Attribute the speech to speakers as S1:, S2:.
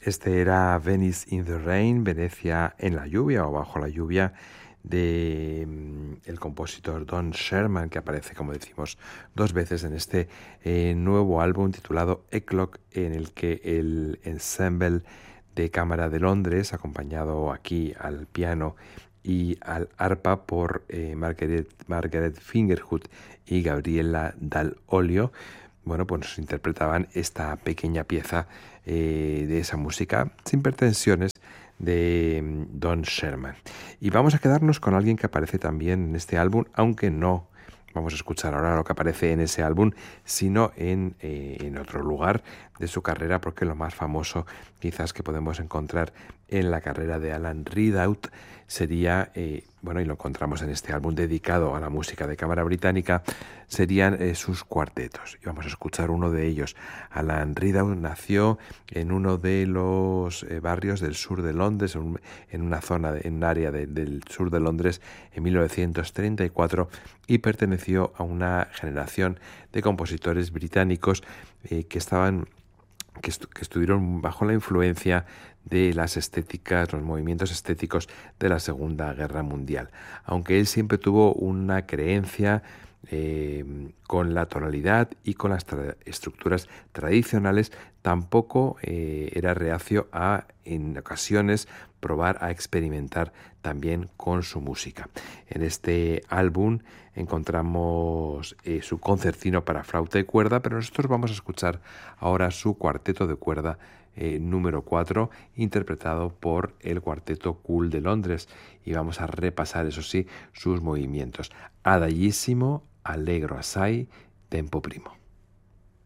S1: Este era Venice in the Rain, Venecia en la lluvia o bajo la lluvia, de el compositor Don Sherman, que aparece, como decimos, dos veces en este nuevo álbum titulado Eclogue, en el que el ensemble de cámara de Londres, acompañado aquí al piano y al arpa por Margaret Fingerhut y Gabriela Dal Olio, bueno, pues nos interpretaban esta pequeña pieza de esa música sin pretensiones de Don Sherman. Y vamos a quedarnos con alguien que aparece también en este álbum, aunque no vamos a escuchar ahora lo que aparece en ese álbum, sino en otro lugar de su carrera, porque lo más famoso quizás que podemos encontrar en la carrera de Alan Ridout sería, bueno, y lo encontramos en este álbum dedicado a la música de cámara británica, serían sus cuartetos. Y vamos a escuchar uno de ellos. Alan Ridout nació en uno de los barrios del sur de Londres, en una zona, en un área del sur de Londres, en 1934, y perteneció a una generación de compositores británicos que estuvieron bajo la influencia de las estéticas, los movimientos estéticos de la Segunda Guerra Mundial. Aunque él siempre tuvo una creencia con la tonalidad y con las estructuras tradicionales, tampoco era reacio a, en ocasiones, probar a experimentar también con su música. En este álbum encontramos su concertino para flauta y cuerda, pero nosotros vamos a escuchar ahora su cuarteto de cuerda número 4, interpretado por el Cuarteto Cool de Londres, y vamos a repasar, eso sí, sus movimientos: adagissimo, allegro assai, tempo primo.